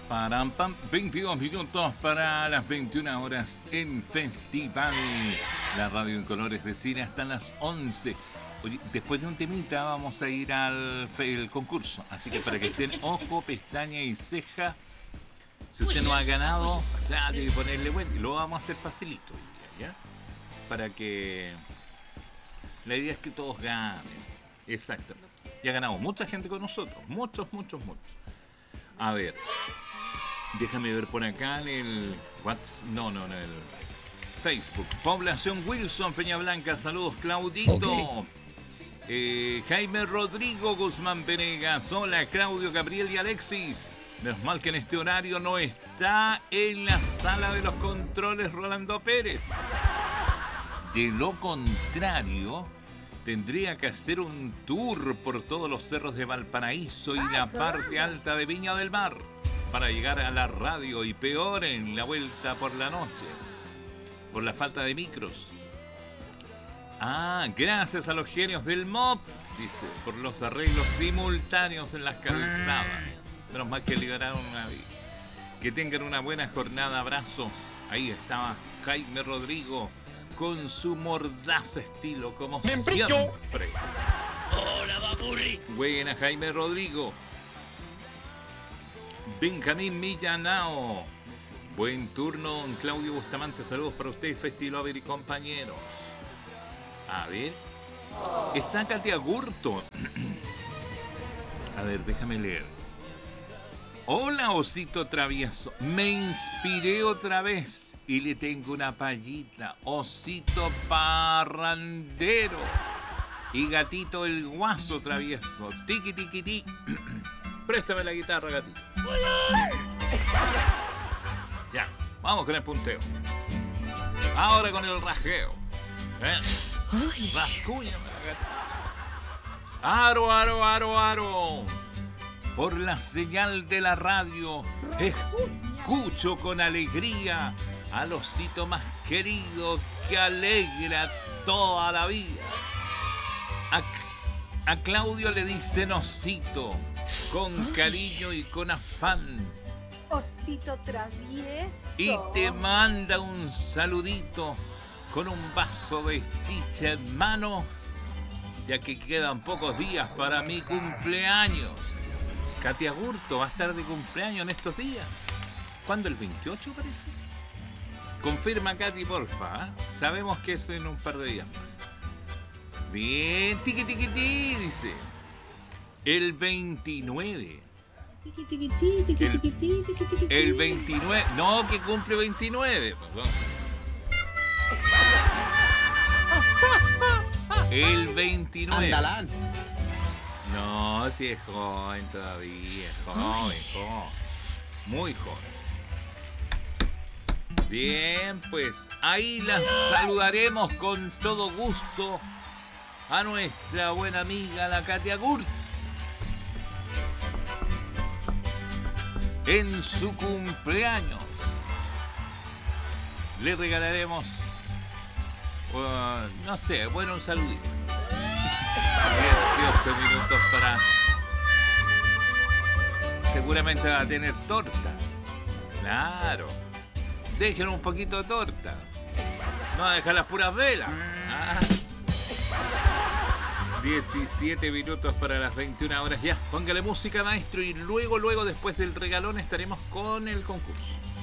Param, pam, 22 minutos para las 21 horas en Festival. La radio en colores de Chile hasta las 11. Oye, después de un temita vamos a ir al el concurso. Así que para que estén ojo, pestaña y ceja. Si usted no ha ganado, ya tiene que ponerle bueno. Y lo vamos a hacer facilito hoy día, ¿ya? Para que... La idea es que todos ganen. Exactamente. Y ha ganado mucha gente con nosotros. Muchos. A ver... Déjame ver por acá en el WhatsApp. No, en el Facebook. Población Wilson, Peña Blanca. Saludos, Claudito. Okay. Jaime Rodrigo Guzmán Venegas. Hola, Claudio, Gabriel y Alexis. Menos mal que en este horario no está en la sala de los controles Rolando Pérez. De lo contrario, tendría que hacer un tour por todos los cerros de Valparaíso y la parte alta de Viña del Mar para llegar a la radio, y peor en la vuelta por la noche, por la falta de micros. Gracias a los genios del MOP, dice, por los arreglos simultáneos en las calzadas. Menos mal que liberaron una vida. Que tengan una buena jornada, abrazos. Ahí estaba Jaime Rodrigo con su mordaz estilo, como siempre. Hola, Baburri. Buena, Jaime Rodrigo. Benjamín Millanao. Buen turno, don Claudio Bustamante. Saludos para usted, Festilover y compañeros. A ver. Está Katia Gurto. A ver, déjame leer. Hola, osito travieso. Me inspiré otra vez y le tengo una payita. Osito parrandero. Y gatito el guaso travieso. Tiki, tiki, tiki. Préstame la guitarra, gatito. Ya, vamos con el punteo. Ahora con el rajeo. Rascuña. Aro. Por la señal de la radio, escucho con alegría al osito más querido que alegra toda la vida. A Claudio le dicen osito, con cariño y con afán. Osito travieso. Y te manda un saludito con un vaso de chicha en mano, ya que quedan pocos días para mi cumpleaños. Katia Gurto va a estar de cumpleaños en estos días. ¿Cuándo? ¿El 28 parece? Confirma, Katy, porfa. Sabemos que es en un par de días más. Bien, tiqui, dice. El 29. El 29. No, que cumple 29. Perdón. El 29. Andalán. No, si es joven todavía. Joven. Muy joven. Bien, pues ahí las saludaremos con todo gusto a nuestra buena amiga, la Katia Gurt. En su cumpleaños le regalaremos, no sé, un saludito. 18 minutos para... Seguramente va a tener torta. Claro. Dejen un poquito de torta. No dejar las puras velas. 17 minutos para las 21 horas. Ya, póngale música, maestro, y luego, después del regalón, estaremos con el concurso.